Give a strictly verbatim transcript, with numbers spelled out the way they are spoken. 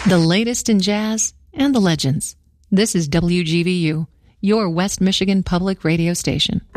The latest in jazz and the legends. This is W G V U, your West Michigan public radio station.